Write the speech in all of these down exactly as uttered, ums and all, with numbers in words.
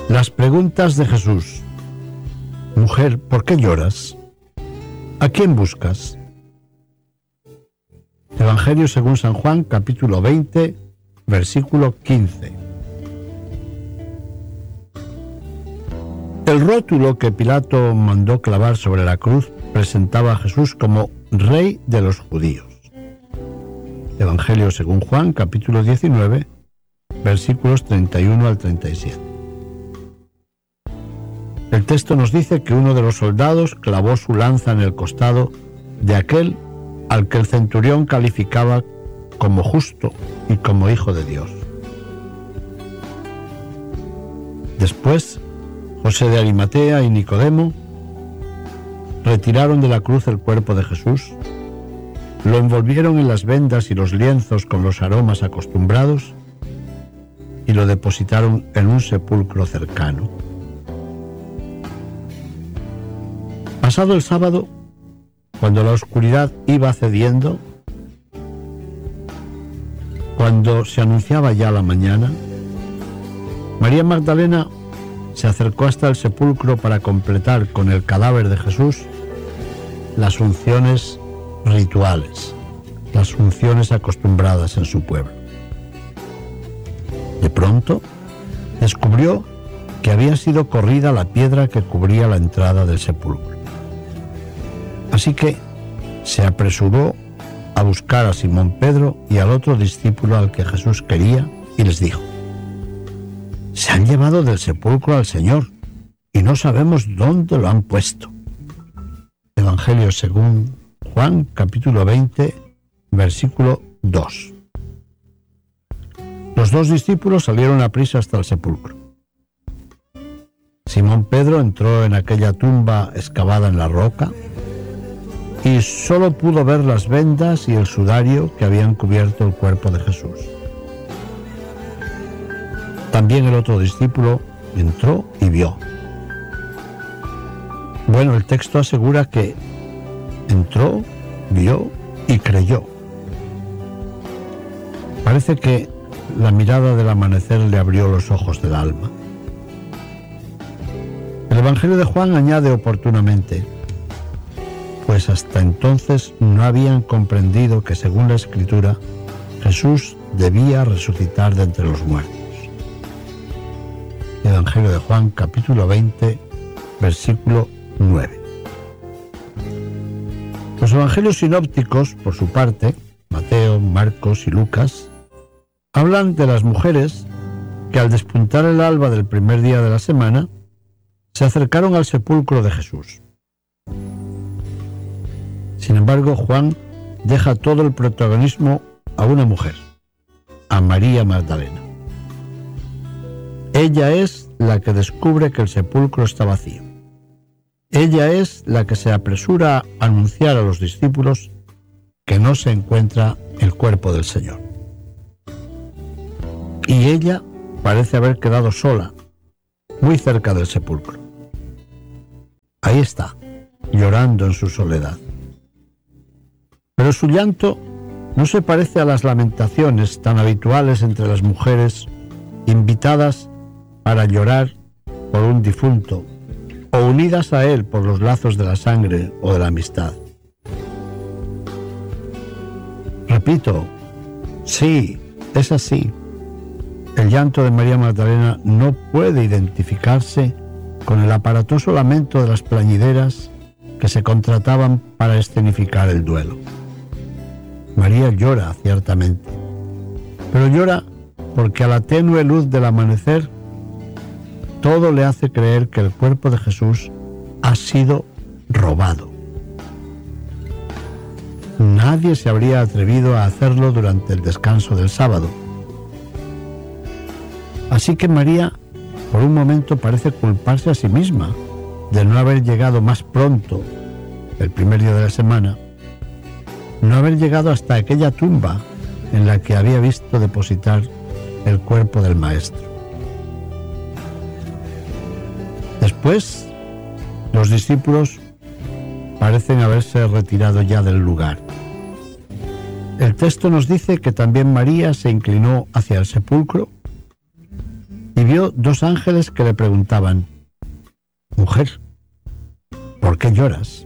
Las preguntas de Jesús. Mujer, ¿por qué lloras? ¿A quién buscas? Evangelio según San Juan, capítulo veinte, versículo quince. El rótulo que Pilato mandó clavar sobre la cruz presentaba a Jesús como Rey de los Judíos. Evangelio según Juan, capítulo diecinueve, versículos treinta y uno al treinta y siete. El texto nos dice que uno de los soldados clavó su lanza en el costado de aquel al que el centurión calificaba como justo y como hijo de Dios. Después, José de Arimatea y Nicodemo retiraron de la cruz el cuerpo de Jesús, lo envolvieron en las vendas y los lienzos con los aromas acostumbrados y lo depositaron en un sepulcro cercano. Pasado el sábado, cuando la oscuridad iba cediendo, cuando se anunciaba ya la mañana, María Magdalena se acercó hasta el sepulcro para completar con el cadáver de Jesús las unciones rituales, las unciones acostumbradas en su pueblo. De pronto, descubrió que había sido corrida la piedra que cubría la entrada del sepulcro. Así que se apresuró a buscar a Simón Pedro y al otro discípulo al que Jesús quería y les dijo: se han llevado del sepulcro al Señor y no sabemos dónde lo han puesto. Evangelio según Juan, capítulo veinte, versículo dos. Los dos discípulos salieron a prisa hasta el sepulcro. Simón Pedro entró en aquella tumba excavada en la roca y solo pudo ver las vendas y el sudario que habían cubierto el cuerpo de Jesús. También el otro discípulo entró y vio. Bueno, el texto asegura que entró, vio y creyó. Parece que la mirada del amanecer le abrió los ojos del alma. El Evangelio de Juan añade oportunamente: pues hasta entonces no habían comprendido que, según la Escritura, Jesús debía resucitar de entre los muertos. Evangelio de Juan, capítulo veinte, versículo nueve. Los evangelios sinópticos, por su parte, Mateo, Marcos y Lucas, hablan de las mujeres que al despuntar el alba del primer día de la semana se acercaron al sepulcro de Jesús. Sin embargo, Juan deja todo el protagonismo a una mujer, a María Magdalena. Ella es la que descubre que el sepulcro está vacío. Ella es la que se apresura a anunciar a los discípulos que no se encuentra el cuerpo del Señor. Y ella parece haber quedado sola, muy cerca del sepulcro. Ahí está, llorando en su soledad. Pero su llanto no se parece a las lamentaciones tan habituales entre las mujeres invitadas para llorar por un difunto o unidas a él por los lazos de la sangre o de la amistad. Repito, sí, es así. El llanto de María Magdalena no puede identificarse con el aparatoso lamento de las plañideras que se contrataban para escenificar el duelo. María llora, ciertamente, pero llora porque a la tenue luz del amanecer todo le hace creer que el cuerpo de Jesús ha sido robado. Nadie se habría atrevido a hacerlo durante el descanso del sábado. Así que María, por un momento, parece culparse a sí misma de no haber llegado más pronto, el primer día de la semana, no haber llegado hasta aquella tumba en la que había visto depositar el cuerpo del Maestro. Después, los discípulos parecen haberse retirado ya del lugar. El texto nos dice que también María se inclinó hacia el sepulcro y vio dos ángeles que le preguntaban: «Mujer, ¿por qué lloras?».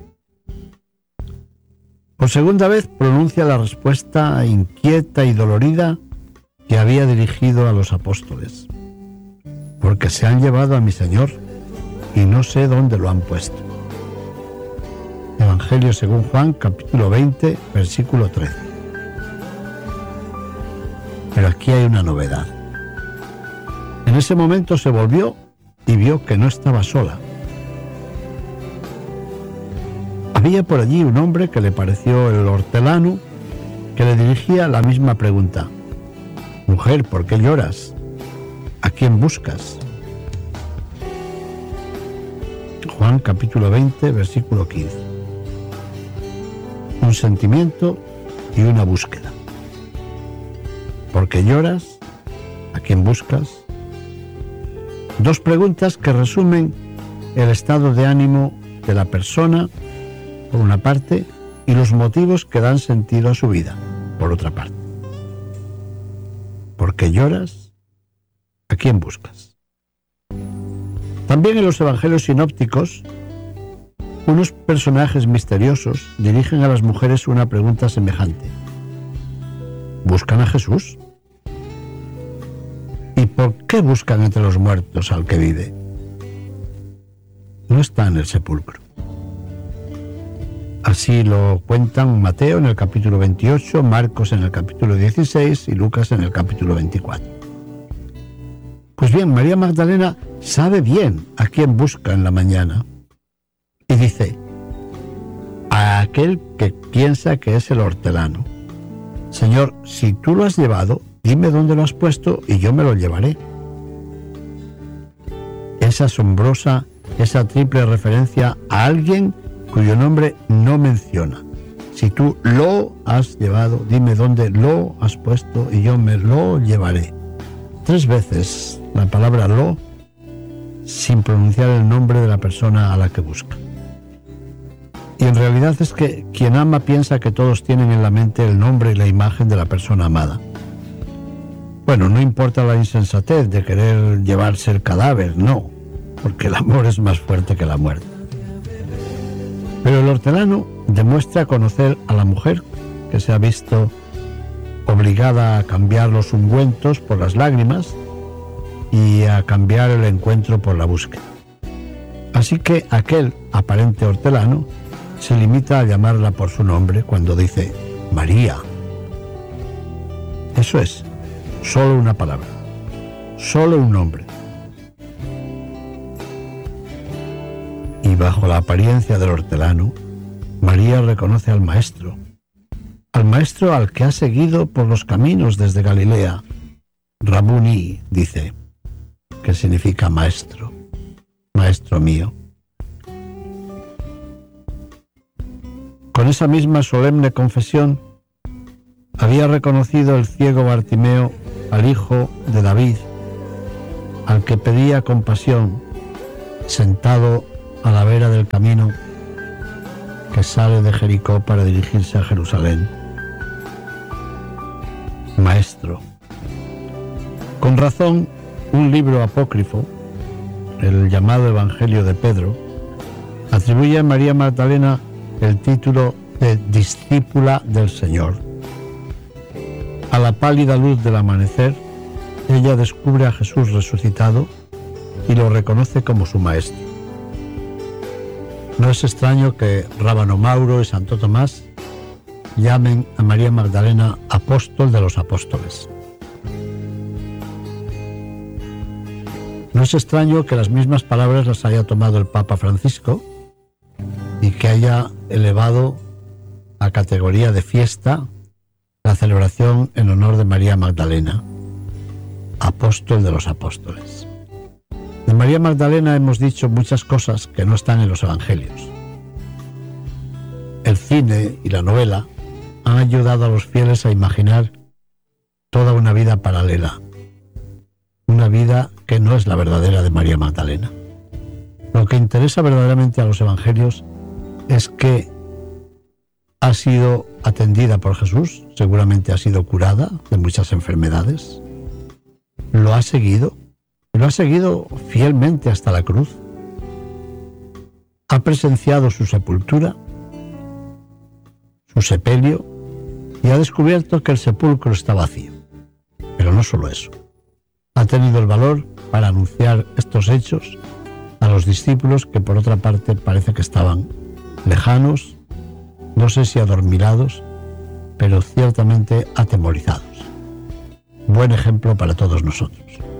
Por segunda vez pronuncia la respuesta inquieta y dolorida que había dirigido a los apóstoles: «Porque se han llevado a mi Señor y no sé dónde lo han puesto». Evangelio según Juan, capítulo veinte, versículo trece. Pero aquí hay una novedad. En ese momento se volvió y vio que no estaba sola. Había por allí un hombre que le pareció el hortelano, que le dirigía la misma pregunta: «Mujer, ¿por qué lloras? ¿A quién buscas?». Juan capítulo veinte, versículo quince. Un sentimiento y una búsqueda. ¿Por qué lloras? ¿A quién buscas? Dos preguntas que resumen el estado de ánimo de la persona, por una parte, y los motivos que dan sentido a su vida, por otra parte. ¿Por qué lloras? ¿A quién buscas? También en los evangelios sinópticos, unos personajes misteriosos dirigen a las mujeres una pregunta semejante: ¿buscan a Jesús? ¿Y por qué buscan entre los muertos al que vive? No está en el sepulcro. Así lo cuentan Mateo en el capítulo veintiocho, Marcos en el capítulo dieciséis y Lucas en el capítulo veinticuatro. Pues bien, María Magdalena sabe bien a quién busca en la mañana. Y dice: a aquel que piensa que es el hortelano: «Señor, si tú lo has llevado, dime dónde lo has puesto y yo me lo llevaré». Es asombrosa esa triple referencia a alguien cuyo nombre no menciona. Si tú lo has llevado, dime dónde lo has puesto y yo me lo llevaré. Tres veces la palabra lo, sin pronunciar el nombre de la persona a la que busca. Y en realidad es que quien ama piensa que todos tienen en la mente el nombre y la imagen de la persona amada. Bueno, no importa la insensatez de querer llevarse el cadáver, no, porque el amor es más fuerte que la muerte. Pero el hortelano demuestra conocer a la mujer que se ha visto obligada a cambiar los ungüentos por las lágrimas y a cambiar el encuentro por la búsqueda. Así que aquel aparente hortelano se limita a llamarla por su nombre cuando dice María. Eso es, solo una palabra, solo un nombre. Y bajo la apariencia del hortelano, María reconoce al Maestro, al Maestro al que ha seguido por los caminos desde Galilea. Rabuni, dice, que significa maestro, maestro mío. Con esa misma solemne confesión, había reconocido el ciego Bartimeo al hijo de David, al que pedía compasión, sentado a la vera del camino que sale de Jericó para dirigirse a Jerusalén. Maestro. Con razón, un libro apócrifo, el llamado Evangelio de Pedro, atribuye a María Magdalena el título de discípula del Señor. A la pálida luz del amanecer, ella descubre a Jesús resucitado y lo reconoce como su maestro. No es extraño que Rábano Mauro y Santo Tomás llamen a María Magdalena apóstol de los apóstoles. No es extraño que las mismas palabras las haya tomado el Papa Francisco y que haya elevado a categoría de fiesta la celebración en honor de María Magdalena, apóstol de los apóstoles. De María Magdalena hemos dicho muchas cosas que no están en los evangelios. El cine y la novela han ayudado a los fieles a imaginar toda una vida paralela, una vida que no es la verdadera de María Magdalena. Lo que interesa verdaderamente a los evangelios es que ha sido atendida por Jesús, seguramente ha sido curada de muchas enfermedades, lo ha seguido, lo ha seguido fielmente hasta la cruz. Ha presenciado su sepultura, su sepelio, y ha descubierto que el sepulcro está vacío. Pero no solo eso. Ha tenido el valor para anunciar estos hechos a los discípulos que por otra parte parece que estaban lejanos, no sé si adormilados, pero ciertamente atemorizados. Buen ejemplo para todos nosotros.